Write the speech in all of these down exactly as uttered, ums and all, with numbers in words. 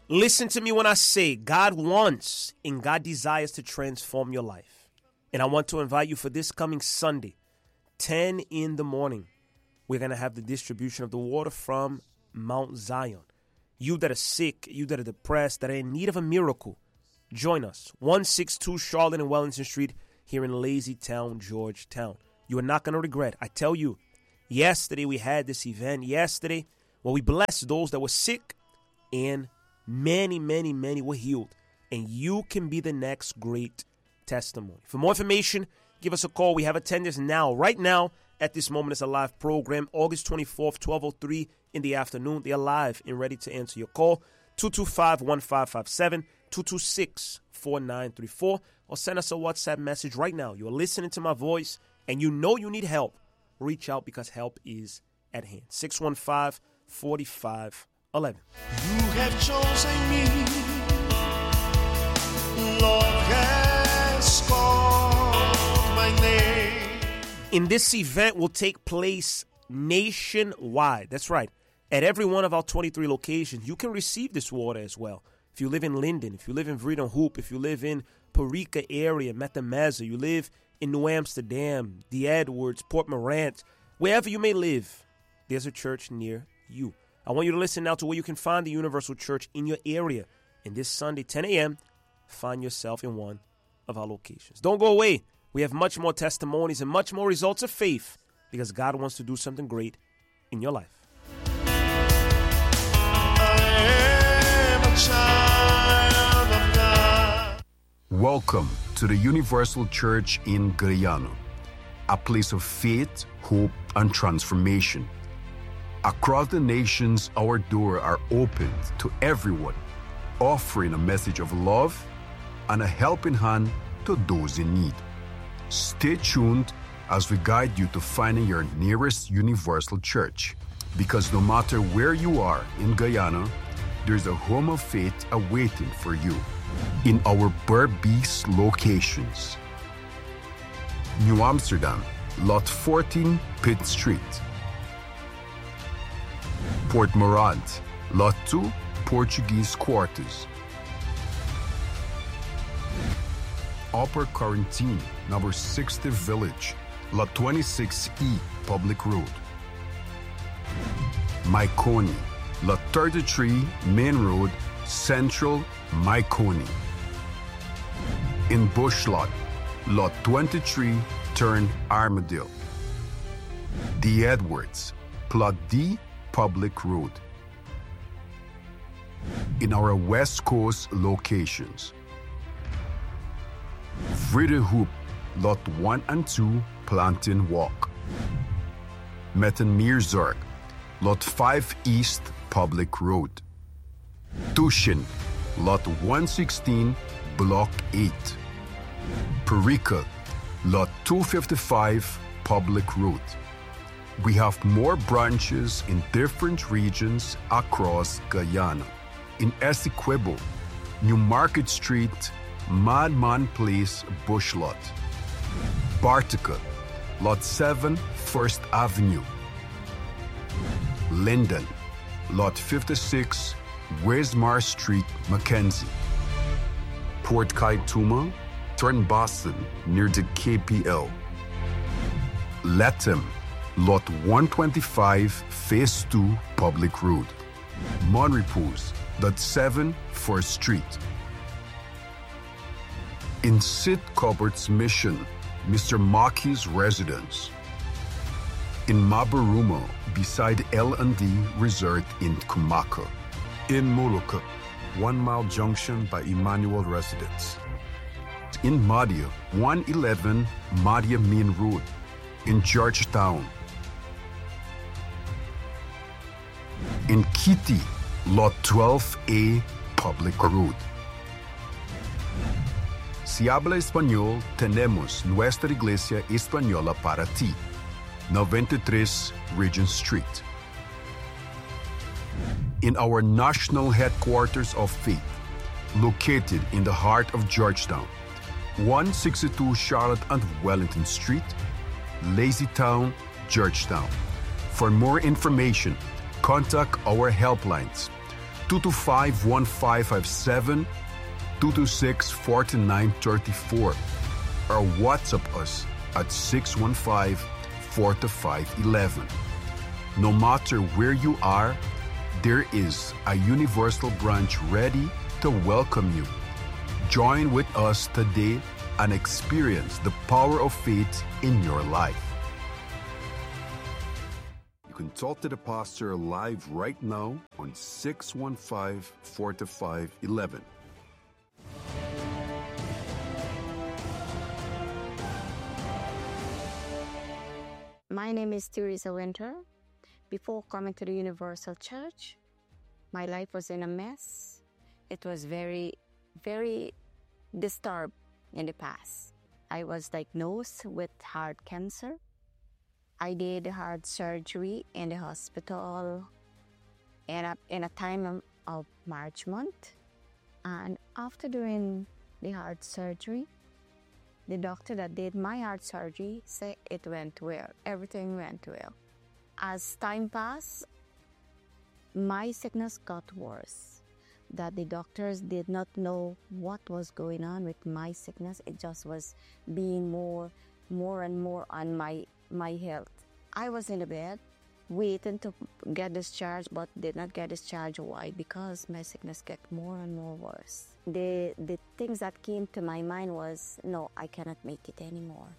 Listen to me when I say God wants and God desires to transform your life. And I want to invite you for this coming Sunday, ten in the morning. We're going to have the distribution of the water from Mount Zion. You that are sick, you that are depressed, that are in need of a miracle, join us. one sixty-two Charlotte and Wellington Street here in Lazy Town, Georgetown. You are not going to regret. I tell you, yesterday we had this event. Yesterday, well, we blessed those that were sick, and many, many, many were healed. And you can be the next great testimony. For more information, give us a call. We have attendance now, right now, at this moment. It's a live program, August twenty-fourth, twelve oh three in the afternoon. They are live and ready to answer your call. two two five, one five five seven, two two six, four nine three four, or send us a WhatsApp message right now. You are listening to my voice, and you know you need help. Reach out because help is at hand. six one five, four five one one. You have chosen me. Lord has called my name. And this event will take place nationwide. That's right. At every one of our twenty-three locations, you can receive this water as well. If you live in Linden, if you live in Vreeden Hoop, if you live in Parika area, Metameza, you live in New Amsterdam, the Edwards, Port Morant, wherever you may live, there's a church near you. I want you to listen now to where you can find the Universal Church in your area. And this Sunday, ten a.m., find yourself in one of our locations. Don't go away. We have much more testimonies and much more results of faith because God wants to do something great in your life. I am a child of God. Welcome to the Universal Church in Guyana, a place of faith, hope, and transformation. Across the nations, our doors are opened to everyone, offering a message of love and a helping hand to those in need. Stay tuned as we guide you to finding your nearest Universal Church, because no matter where you are in Guyana, there's a home of faith awaiting for you in our Berbice locations. New Amsterdam, Lot fourteen, Pitt Street. Port Morant, Lot two, Portuguese Quarters. Upper Quarantine, number sixty Village, Lot twenty-six E, Public Road. Maikoni, Lot thirty-three, Main Road, Central, Maikoni. In Bushlot, Lot twenty-three, Turn Armadale. The Edwards, Plot D, Public Road. In our West Coast locations, Vreeden Hoop, Lot one and two, Plantain Walk. Mettenmeerzorg, Lot five East, Public Road. Tushin, Lot one sixteen, Block eight. Parika, Lot two fifty-five, Public Road. We have more branches in different regions across Guyana. In Essequibo, New Market Street, Madman Place, Bushlot. Bartica, Lot seven, First Avenue. Linden, Lot fifty-six, Wismar Street, Mackenzie. Port Kaituma, Turn Boston, near the K P L. Latham, Lot one twenty-five, Phase two, Public Road. Monrepos, Lot seven, First Street. In Sid Cupboard's Mission, Mister Maki's residence. In Mabaruma, beside L and D Resort in Kumaka. In Molucca, One Mile Junction by Emmanuel Residence. In Madia, one eleven Madia Main Road. In Georgetown. In Kitty, Lot twelve A, Public Road. Si habla español, tenemos nuestra iglesia española para ti. noventa y tres Regent Street. In our national headquarters of faith, located in the heart of Georgetown, one sixty-two Charlotte and Wellington Street, Lazy Town, Georgetown. For more information, contact our helplines two two five, one five five seven, two two six, four nine three four or WhatsApp us at six one five, four five one one. No matter where you are, there is a Universal branch ready to welcome you. Join with us today and experience the power of faith in your life. You can talk to the pastor live right now on six one five, four five one one. My name is Teresa Winter. Before coming to the Universal Church, my life was in a mess. It was very, very disturbed in the past. I was diagnosed with heart cancer. I did heart surgery in the hospital in a, in a time of March month. And after doing the heart surgery, the doctor that did my heart surgery said it went well. Everything went well. As time passed, my sickness got worse. That the doctors did not know what was going on with my sickness. It just was being more, more and more on my my health. I was in the bed, waiting to get discharged, but did not get discharged. Why? Because my sickness got more and more worse. The the things that came to my mind was, no, I cannot make it anymore.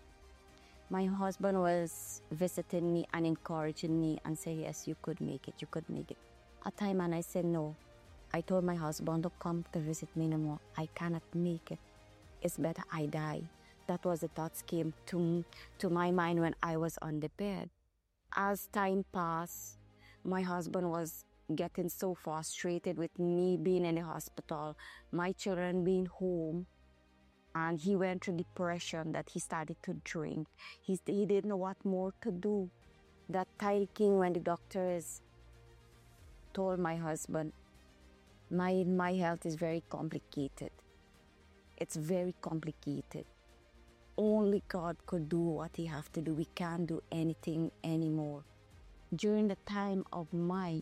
My husband was visiting me and encouraging me and saying, yes, you could make it, you could make it. A time and I said no. I told my husband to come to visit me no more. I cannot make it. It's better I die. That was the thoughts came to, to my mind when I was on the bed. As time passed, my husband was getting so frustrated with me being in the hospital, my children being home. And he went through depression that he started to drink. He, he didn't know what more to do. That time came when the doctors told my husband, my, my health is very complicated. It's very complicated. Only God could do what he have to do. We can't do anything anymore. During the time of my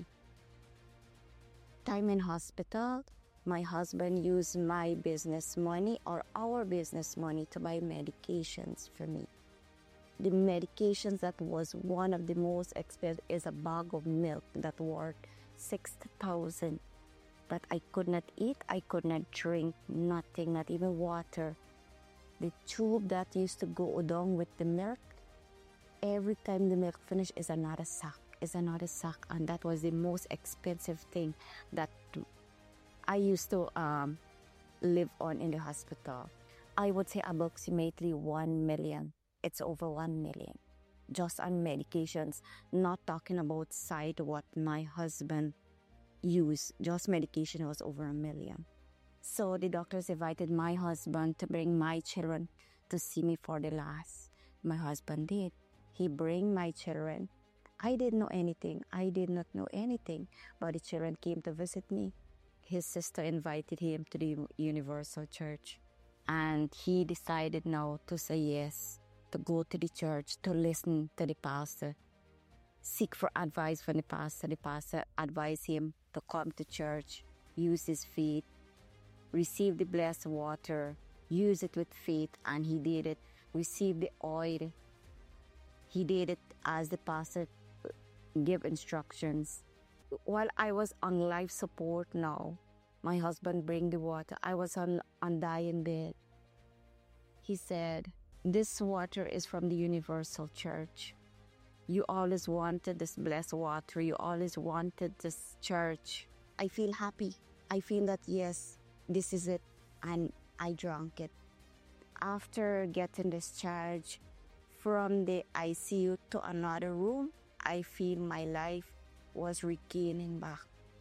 time in hospital, my husband used my business money or our business money to buy medications for me. The medications that was one of the most expensive is a bag of milk that worth six thousand. But I could not eat, I could not drink, nothing, not even water. The tube that used to go down with the milk, every time the milk finished is another sack, is another sack. And that was the most expensive thing that I used to um, live on in the hospital. I would say approximately one million. It's over one million. Just on medications, not talking about side what my husband used. Just medication was over a million. So the doctors invited my husband to bring my children to see me for the last. My husband did. He bring my children. I didn't know anything. I did not know anything. But the children came to visit me. His sister invited him to the Universal Church. And he decided now to say yes, to go to the church, to listen to the pastor, seek for advice from the pastor. The pastor advised him to come to church, use his faith, receive the blessed water, use it with faith, and he did it. Receive the oil. He did it as the pastor gave instructions. While I was on life support now, my husband bring the water. I was on, on dying bed. He said, this water is from the Universal Church. You always wanted this blessed water. You always wanted this church. I feel happy. I feel that, yes, this is it. And I drank it. After getting discharged from the I C U to another room, I feel my life was regaining back.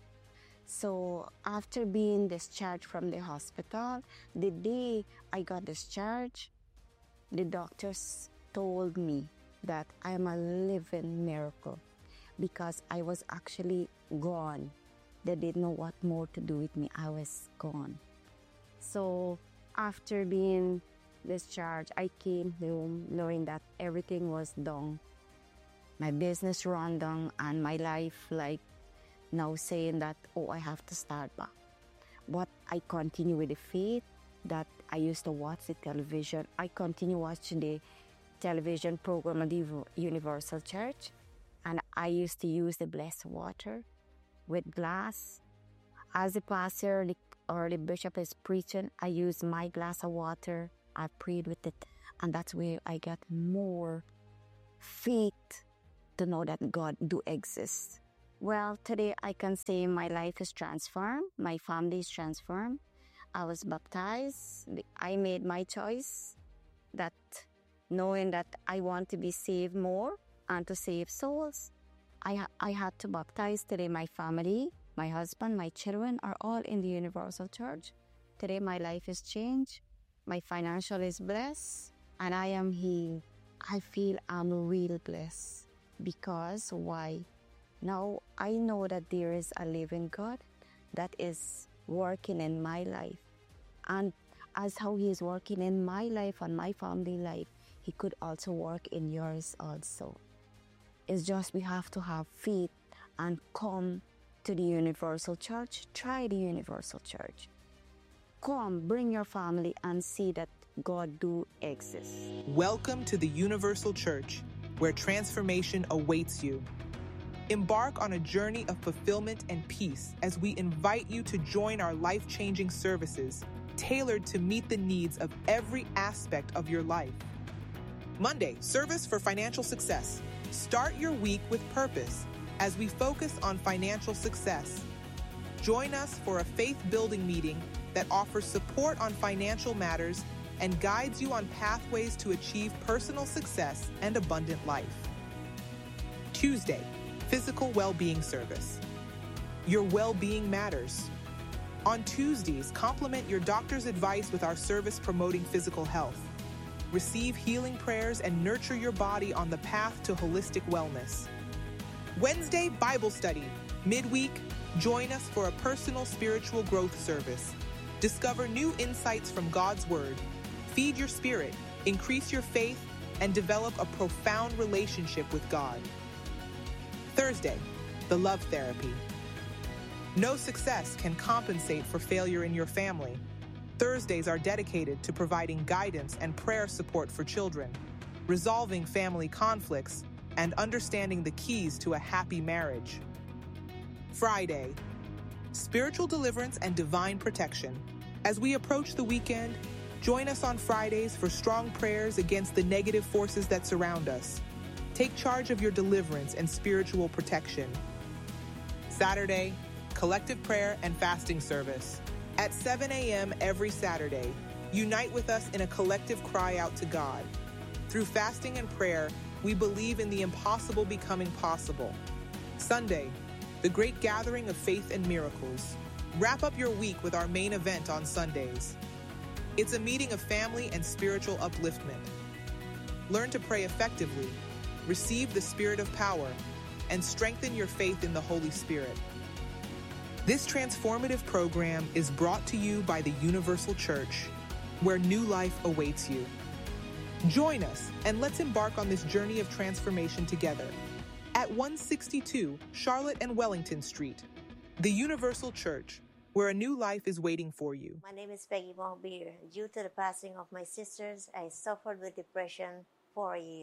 So after being discharged from the hospital, the day I got discharged, the doctors told me that I'm a living miracle because I was actually gone. They didn't know what more to do with me. I was gone. So after being discharged, I came home knowing that everything was done. My business run down and my life like now saying that, oh, I have to start back. But I continue with the faith that I used to watch the television. I continue watching the television program of the Universal Church, and I used to use the blessed water with glass. As the pastor or the bishop is preaching, I use my glass of water. I prayed with it, and that's where I got more faith to know that God do exist. Well, today I can say my life is transformed. My family is transformed. I was baptized. I made my choice that knowing that I want to be saved more and to save souls. I, ha- I had to baptize today. My family, my husband, my children are all in the Universal Church. Today my life is changed. My financial is blessed and I am healed. I feel I'm real blessed because why? Now I know that there is a living God that is working in my life. And as how he is working in my life and my family life, he could also work in yours also. It's just we have to have faith and come to the Universal Church. Try the Universal Church. Come, bring your family and see that God do exist. Welcome to the Universal Church, where transformation awaits you. Embark on a journey of fulfillment and peace as we invite you to join our life-changing services, tailored to meet the needs of every aspect of your life. Monday, service for financial success. Start your week with purpose as we focus on financial success. Join us for a faith-building meeting that offers support on financial matters and guides you on pathways to achieve personal success and abundant life. Tuesday, physical well-being service. Your well-being matters. On Tuesdays, complement your doctor's advice with our service promoting physical health. Receive healing prayers and nurture your body on the path to holistic wellness. Wednesday, Bible study. Midweek, join us for a personal spiritual growth service. Discover new insights from God's Word. Feed your spirit, increase your faith, and develop a profound relationship with God. Thursday, the love therapy. No success can compensate for failure in your family. Thursdays are dedicated to providing guidance and prayer support for children, resolving family conflicts, and understanding the keys to a happy marriage. Friday, spiritual deliverance and divine protection. As we approach the weekend, join us on Fridays for strong prayers against the negative forces that surround us. Take charge of your deliverance and spiritual protection. Saturday, collective prayer and fasting service. At seven a.m. every Saturday, unite with us in a collective cry out to God. Through fasting and prayer, we believe in the impossible becoming possible. Sunday, the great gathering of faith and miracles. Wrap up your week with our main event on Sundays. It's a meeting of family and spiritual upliftment. Learn to pray effectively, receive the spirit of power, and strengthen your faith in the Holy Spirit. This transformative program is brought to you by the Universal Church, where new life awaits you. Join us and let's embark on this journey of transformation together. At one sixty-two Charlotte and Wellington Street, the Universal Church, where a new life is waiting for you. My name is Peggy Malbeer. Due to the passing of my sisters, I suffered with depression for a year.